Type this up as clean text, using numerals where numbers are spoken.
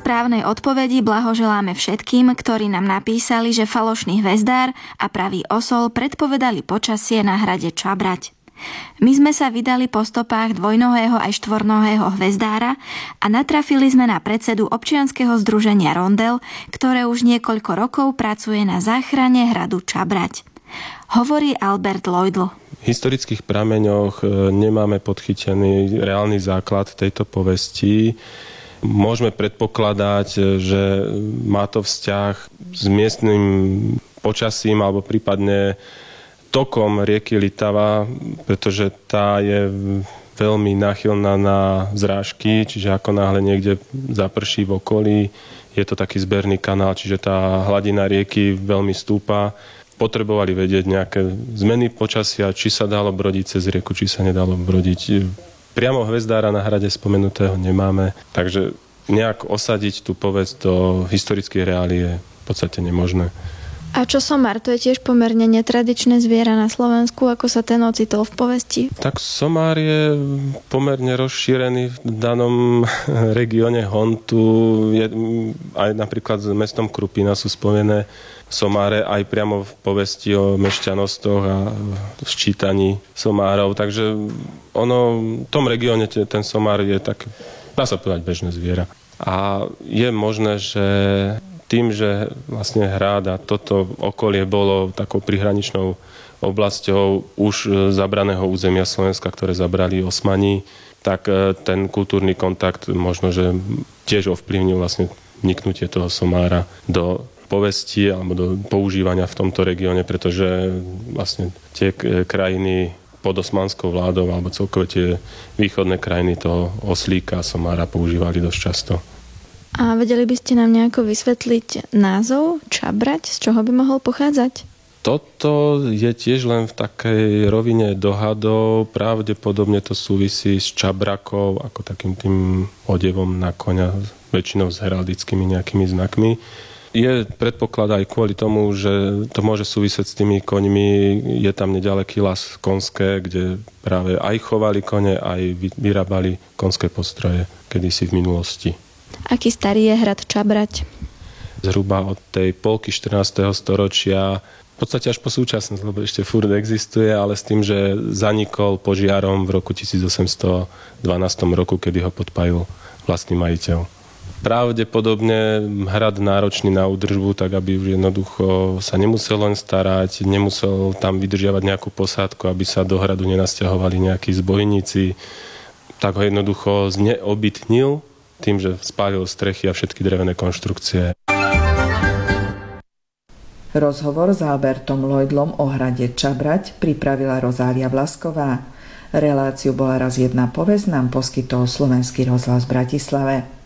správnej odpovedi blahoželáme všetkým, ktorí nám napísali, že falošný hvezdár a pravý osol predpovedali počasie na hrade Čabrať. My sme sa vydali po stopách dvojnohého aj štvornohého hvezdára a natrafili sme na predsedu občianskeho združenia Rondel, ktoré už niekoľko rokov pracuje na záchrane hradu Čabrať. Hovorí Albert Lloydl. V historických prameňoch nemáme podchytený reálny základ tejto povesti. Môžeme predpokladať, že má to vzťah s miestnym počasím alebo prípadne tokom rieky Litava, pretože tá je veľmi náchylná na zrážky, čiže ako náhle niekde zaprší v okolí, je to taký zberný kanál, čiže tá hladina rieky veľmi stúpa. Potrebovali vedieť nejaké zmeny počasia, či sa dalo brodiť cez rieku, či sa nedalo brodiť. Priamo hvezdára na hrade spomenutého nemáme, takže nejak osadiť tú povesť do historických reálií je v podstate nemožné. A čo somár? To je tiež pomerne netradičné zviera na Slovensku. Ako sa ten ocitol v povesti? Tak somár je pomerne rozšírený v danom regióne Hontu. Aj napríklad s mestom Krupina sú spomené somáre aj priamo v povesti o mešťanostoch a sčítaní somárov. Takže v tom regióne ten somár je tak, dá sa povedať, bežné zviera. A je možné, že tým, že vlastne hrad a toto okolie bolo takou prihraničnou oblasťou už zabraného územia Slovenska, ktoré zabrali Osmani, tak ten kultúrny kontakt možno, že tiež ovplyvnil vlastne vniknutie toho somára do povesti alebo do používania v tomto regióne, pretože vlastne tie krajiny pod osmanskou vládou alebo celkové tie východné krajiny toho oslíka somára používali dosť často. A vedeli by ste nám nejako vysvetliť názov Čabrať? Z čoho by mohol pochádzať? Toto je tiež len v takej rovine dohadov. Pravdepodobne to súvisí s čabrakou, ako takým tým odevom na koňa, väčšinou s heraldickými nejakými znakmi. Je predpoklad aj kvôli tomu, že to môže súvisieť s tými koňmi. Je tam nedaleký las konské, kde práve aj chovali kone, aj vyrábali konské postroje kedysi v minulosti. Aký starý je hrad Čabrať? Zhruba od tej polky 14. storočia, v podstate až po súčasnosť, lebo ešte furt existuje, ale s tým, že zanikol požiarom v roku 1812 roku, kedy ho podpálil vlastný majiteľ. Pravdepodobne hrad náročný na údržbu, tak aby už jednoducho sa nemusel len starať, nemusel tam vydržiavať nejakú posádku, aby sa do hradu nenasťahovali nejakí zbojníci, tak ho jednoducho zneobytnil tým, že spálil strechy a všetky drevené konštrukcie. Rozhovor s Albertom Lloydlom o hrade Čabrať pripravila Rozália Vlasková. Reláciu Bola raz jedna povesť nám poskytol Slovenský rozhlas v Bratislave.